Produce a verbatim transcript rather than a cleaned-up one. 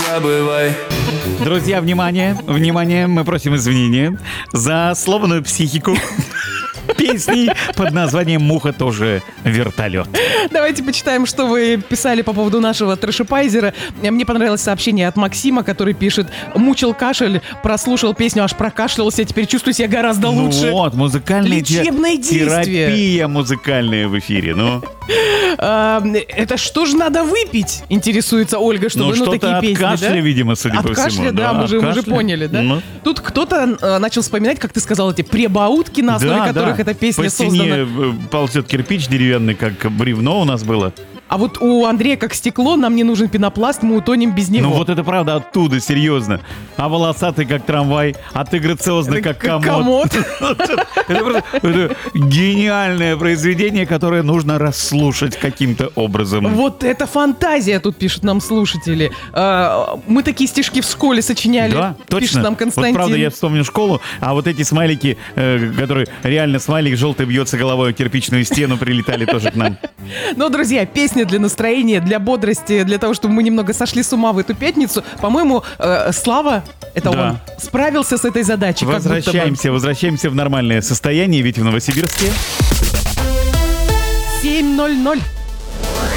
забывай. Друзья, внимание, внимание, мы просим извинения за сломанную психику песни под названием «Муха тоже вертолет». Давайте почитаем, что вы писали по поводу нашего трэшипайзера. Мне понравилось сообщение от Максима, который пишет: мучил кашель, прослушал песню, аж прокашлялся, теперь чувствую себя гораздо Ну лучше. вот, музыкальная те- Лечебное действие. терапия музыкальная в эфире, ну. А, это что же надо выпить, интересуется Ольга, чтобы Ну, ну, что-то такие от песни, кашля, да? видимо, судя От по всему. кашля, да, Да, мы, от же, мы же кашля. поняли, да? Ну. Тут кто-то э, начал вспоминать, как ты сказал, эти пребаутки, на основе Да, которых да. эта песня По стене создана. э, ползет кирпич деревянный, как бревно у нас было. А вот у Андрея как стекло, нам не нужен пенопласт, мы утонем без него. Ну вот это правда оттуда, серьезно. А волосатый как трамвай, а ты грациозный Это как как комод. комод. Это просто это гениальное произведение, которое нужно расслушать каким-то образом. Вот это фантазия, тут пишут нам слушатели. А, мы такие стишки в школе сочиняли, Да, точно. пишет нам Константин. Вот правда, я вспомнил школу, а вот эти смайлики, э, которые реально смайлик желтый бьется головой о кирпичную стену, прилетали тоже к нам. Но, друзья, песня для настроения, для бодрости, для того, чтобы мы немного сошли с ума в эту пятницу. По-моему, э, Слава, это Да. он, справился с этой задачей. как будто бы. Возвращаемся, возвращаемся в нормальное состояние, ведь в Новосибирске семь ноль ноль.